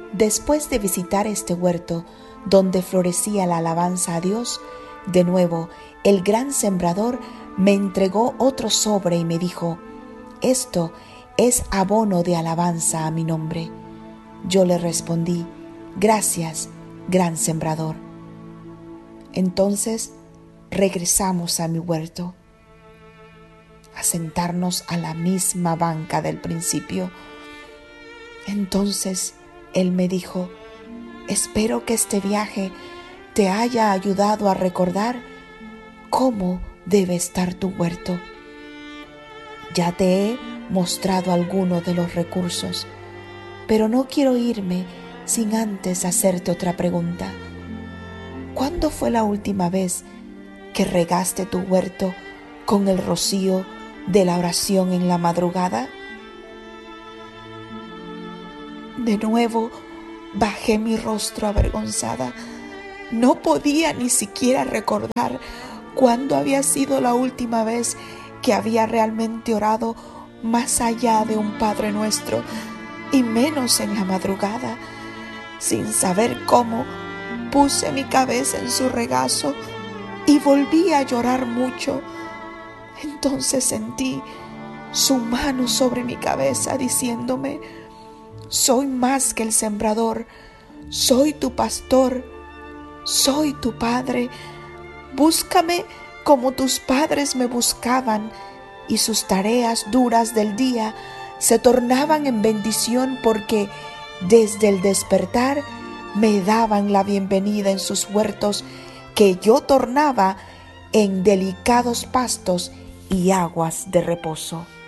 Después de visitar este huerto donde florecía la alabanza a Dios, de nuevo el gran sembrador me entregó otro sobre y me dijo: «Esto es abono de alabanza a mi nombre». Yo le respondí: «Gracias, gran sembrador». Entonces regresamos a mi huerto, a sentarnos a la misma banca del principio. Entonces él me dijo: «Espero que este viaje te haya ayudado a recordar cómo debe estar tu huerto. Ya te he mostrado algunos de los recursos, pero no quiero irme sin antes hacerte otra pregunta. ¿Cuándo fue la última vez que regaste tu huerto con el rocío de la oración en la madrugada?» De nuevo bajé mi rostro avergonzada. No podía ni siquiera recordar cuándo había sido la última vez que había realmente orado más allá de un Padre Nuestro, y menos en la madrugada. Sin saber cómo, puse mi cabeza en su regazo y volví a llorar mucho. Entonces sentí su mano sobre mi cabeza diciéndome: «Soy más que el sembrador, soy tu pastor, soy tu padre. Búscame como tus padres me buscaban». Y sus tareas duras del día se tornaban en bendición, porque desde el despertar me daban la bienvenida en sus huertos, que yo tornaba en delicados pastos y aguas de reposo.